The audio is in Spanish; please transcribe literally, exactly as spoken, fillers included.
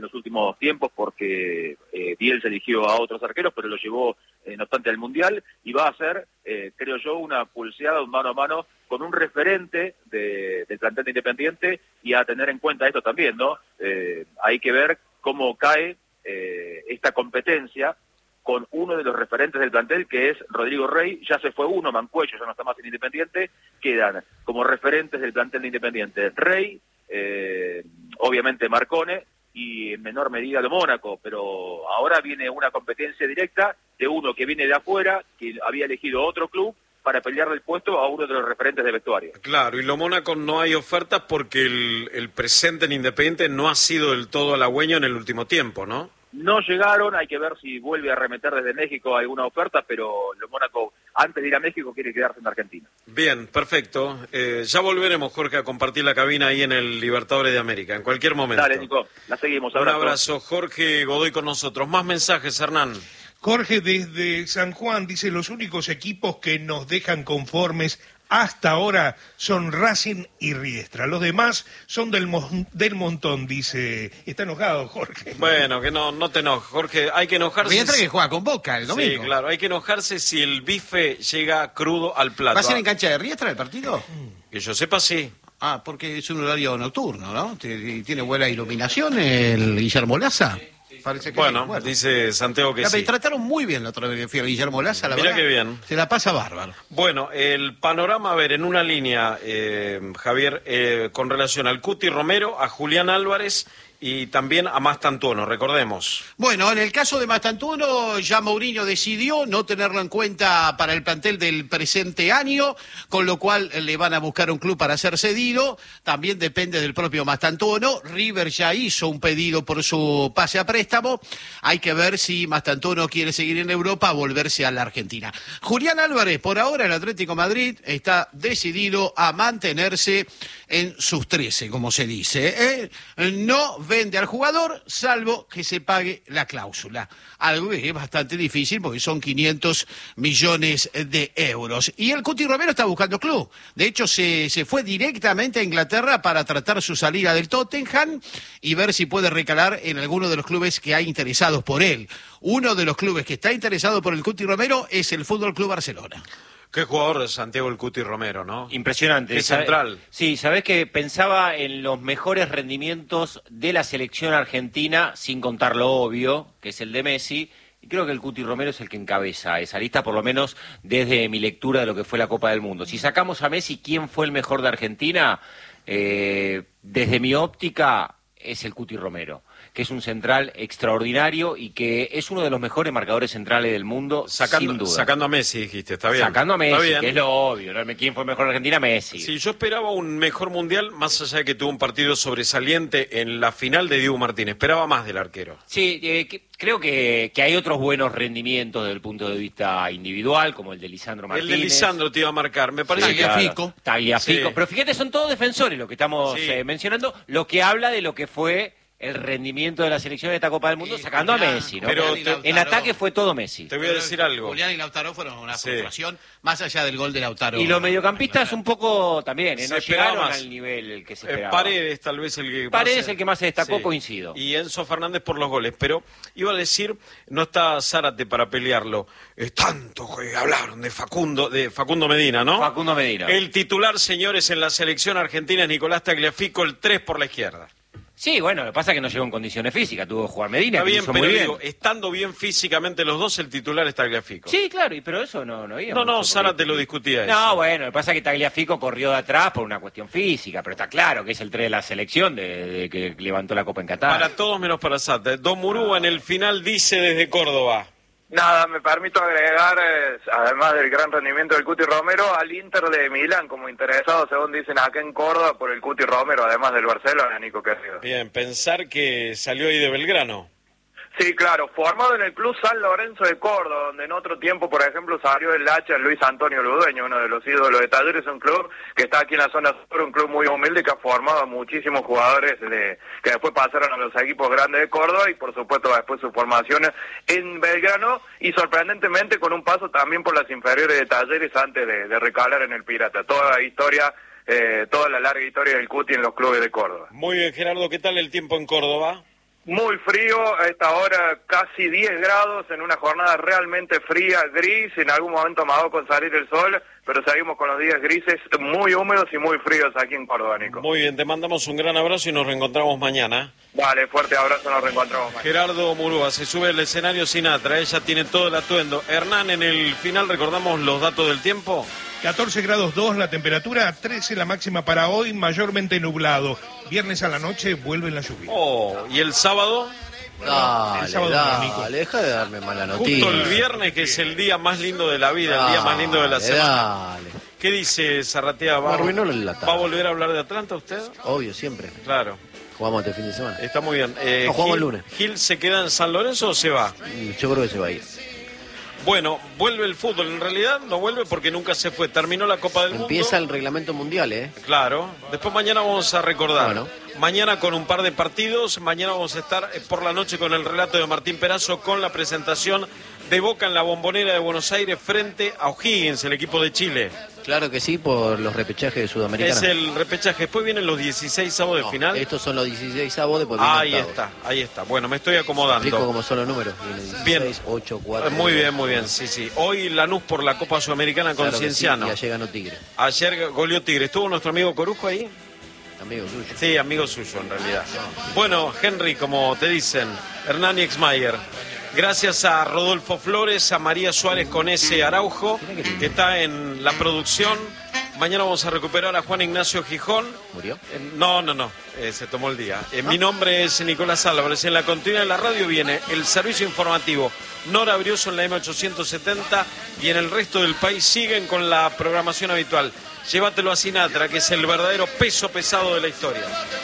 en los últimos tiempos porque eh, Bielsa eligió a otros arqueros, pero lo llevó, eh, no obstante, al Mundial, y va a ser, eh, creo yo, una pulseada, un mano a mano con un referente de, del plantel de Independiente, y a tener en cuenta esto también, ¿no? Eh, hay que ver cómo cae eh, esta competencia con uno de los referentes del plantel, que es Rodrigo Rey. Ya se fue uno, Mancuello ya no está más en Independiente, quedan como referentes del plantel de Independiente Rey, eh, obviamente Marcone, y en menor medida de Mónaco, pero ahora viene una competencia directa de uno que viene de afuera, que había elegido otro club para pelearle el puesto a uno de los referentes de vestuario. Claro, y lo Mónaco no hay ofertas porque el, el presente en Independiente no ha sido del todo halagüeño en el último tiempo, ¿no? No llegaron, hay que ver si vuelve a remeter desde México alguna oferta, pero lo Mónaco, antes de ir a México, quiere quedarse en Argentina. Bien, perfecto. Eh, ya volveremos, Jorge, a compartir la cabina ahí en el Libertadores de América, en cualquier momento. Dale, Nico, la seguimos. Abrazo. Un abrazo, Jorge Godoy con nosotros. Más mensajes, Hernán. Jorge desde San Juan dice: los únicos equipos que nos dejan conformes hasta ahora son Racing y Riestra. Los demás son del, mon del montón, dice. Está enojado, Jorge. Bueno, que no, no te enojes, Jorge. Hay que enojarse. Riestra que juega con Boca el domingo. Sí, claro. Hay que enojarse si el bife llega crudo al plato. ¿Va a ser en cancha de Riestra el partido? Que yo sepa, sí. Ah, porque es un horario nocturno, ¿no? ¿Tiene buena iluminación el Guillermo Laza? Parece que bueno, sí. Bueno, dice Santiago que ya, sí. Me trataron muy bien la otra vez que fui a Guillermo Laza, la Mirá verdad. qué bien. Se la pasa bárbaro. Bueno, el panorama, a ver, en una línea, eh, Javier, eh, con relación al Cuti Romero, a Julián Álvarez y también a Mastantuono, recordemos. Bueno, en el caso de Mastantuono, ya Mourinho decidió no tenerlo en cuenta para el plantel del presente año, con lo cual le van a buscar un club para ser cedido. También depende del propio Mastantuono. River ya hizo un pedido por su pase a préstamo. Hay que ver si Mastantuono quiere seguir en Europa o volverse a la Argentina. Julián Álvarez, por ahora el Atlético de Madrid está decidido a mantenerse en sus trece, como se dice, ¿eh? No vende al jugador, salvo que se pague la cláusula. Algo que es bastante difícil porque son quinientos millones de euros. Y el Cuti Romero está buscando club. De hecho, se, se fue directamente a Inglaterra para tratar su salida del Tottenham y ver si puede recalar en alguno de los clubes que hay interesados por él. Uno de los clubes que está interesado por el Cuti Romero es el Fútbol Club Barcelona. Qué jugador Santiago el Cuti Romero, ¿no? Impresionante. Qué central. Sí, sabés que pensaba en los mejores rendimientos de la selección argentina, sin contar lo obvio, que es el de Messi, y creo que el Cuti Romero es el que encabeza esa lista, por lo menos desde mi lectura de lo que fue la Copa del Mundo. Si sacamos a Messi, ¿quién fue el mejor de Argentina? Eh, desde mi óptica, es el Cuti Romero, que es un central extraordinario y que es uno de los mejores marcadores centrales del mundo, sacando, sin duda. Sacando a Messi, dijiste, está bien. Sacando a Messi, está bien. que es lo obvio, ¿no? ¿Quién fue mejor en Argentina? Messi. Sí, yo esperaba un mejor mundial, más allá de que tuvo un partido sobresaliente en la final de Diego Martínez. Esperaba más del arquero. Sí, eh, que, creo que, que hay otros buenos rendimientos desde el punto de vista individual, como el de Lisandro Martínez. El de Lisandro te iba a marcar, me parece sí, que... Tagliafico. Tagliafico. Sí. Pero fíjate, son todos defensores lo que estamos Sí. eh, mencionando, lo que habla de lo que fue el rendimiento de la selección de esta Copa del Mundo, Sí, sacando Julián, a Messi, ¿no? Pero Julián y en Lautaro. ataque fue todo Messi. Te voy a decir algo. Julián y Lautaro fueron una Sí. frustración, más allá del gol de Lautaro. Y los mediocampistas un poco también, ¿eh? Se no esperaba llegaron más. al nivel que se Eh, esperaba. Paredes tal vez el que Paredes más, el que más se destacó, sí. coincido. Y Enzo Fernández por los goles, pero iba a decir, no está Zárate para pelearlo. Es tanto que hablaron de Facundo, de Facundo Medina, ¿no? Facundo Medina. El titular, señores, en la selección argentina es Nicolás Tagliafico, el tres por la izquierda. Sí, bueno, lo que pasa es que no llegó en condiciones físicas, tuvo que jugar Medina, Está que bien, hizo pero muy bien. digo, estando bien físicamente los dos, el titular es Tagliafico. Sí, claro, y pero eso no, no había. No, no, mucho Zárate por lo discutía eso. No, bueno, lo que pasa es que Tagliafico corrió de atrás por una cuestión física, pero está claro que es el tres de la selección de, de que levantó la Copa en Qatar. Para todos menos para Zárate. Don Murúa en el final dice desde Córdoba. Nada, me permito agregar, eh, además del gran rendimiento del Cuti Romero, al Inter de Milán como interesado, según dicen acá en Córdoba, por el Cuti Romero, además del Barcelona, Nico querido. Bien, pensar que salió ahí de Belgrano. Sí, claro, formado en el Club San Lorenzo de Córdoba, donde en otro tiempo, por ejemplo, salió el hacha Luis Antonio Ludueño, uno de los ídolos de Talleres, un club que está aquí en la zona sur, un club muy humilde que ha formado a muchísimos jugadores de, que después pasaron a los equipos grandes de Córdoba y, por supuesto, después sus formaciones en Belgrano y, sorprendentemente, con un paso también por las inferiores de Talleres antes de, de recalar en el Pirata. Toda la historia, eh, toda la larga historia del Cuti en los clubes de Córdoba. Muy bien, Gerardo, ¿qué tal el tiempo en Córdoba? Muy frío, a esta hora casi diez grados, en una jornada realmente fría, gris, en algún momento amagó con salir el sol, pero seguimos con los días grises, muy húmedos y muy fríos aquí en Córdoba, Nico. Muy bien, te mandamos un gran abrazo y nos reencontramos mañana. Vale, fuerte abrazo, nos reencontramos mañana. Gerardo Murúa, se sube al escenario Sinatra, ella tiene todo el atuendo. Hernán, en el final recordamos los datos del tiempo. catorce grados dos la temperatura, trece la máxima para hoy, mayormente nublado. Viernes a la noche vuelve la lluvia. Oh, ¿y el sábado? Dale, el sábado dale, Nico. deja de darme mala noticia. Justo el viernes, que es el día más lindo de la vida, el día más lindo de la Dale, semana. Dale. ¿Qué dice Zarratea? ¿Va, Me arruinó la tarde. ¿Va a volver a hablar de Atlanta usted? Obvio, siempre. Claro, Jugamos este fin de semana. está muy bien. Eh, No, jugamos Gil, el lunes. ¿Gil se queda en San Lorenzo o se va? Yo creo que se va a ir. Bueno, vuelve el fútbol. En realidad no vuelve porque nunca se fue. Terminó la Copa del Empieza Mundo. el reglamento mundial, ¿eh? Claro. Después mañana vamos a recordar. Bueno. Mañana con un par de partidos. Mañana vamos a estar eh, por la noche con el relato de Martín Perazo con la presentación de Boca en la Bombonera de Buenos Aires frente a O'Higgins, el equipo de Chile. Claro que sí, por los repechajes de Sudamericana. Es el repechaje. Después vienen los dieciséis avos de No, final. estos son los dieciséis avos, después viene Ahí octavos. está, ahí está. Bueno, me estoy Explico acomodando. cómo son los números. Viene dieciséis, Bien. ocho, cuatro. Eh, Muy bien, muy bien, sí, sí. Hoy Lanús por la Copa Sudamericana con Claro que sí, Cienciano. y ayer ganó Tigre, Ayer goleó Tigre. ¿Estuvo nuestro amigo Corujo ahí? amigo suyo. Sí, amigo suyo en realidad. Bueno, Henry, como te dicen, Hernán Exmayer. Gracias a Rodolfo Flores, a María Suárez con ese Araujo, que está en la producción. Mañana vamos a recuperar a Juan Ignacio Gijón. ¿Murió? Eh, No, no, no, eh, se tomó el día. Eh, Mi nombre es Nicolás Álvarez. En la continuidad de la radio viene el servicio informativo Nora Brioso en la M ochocientos setenta y en el resto del país siguen con la programación habitual. Llévatelo a Sinatra, que es el verdadero peso pesado de la historia.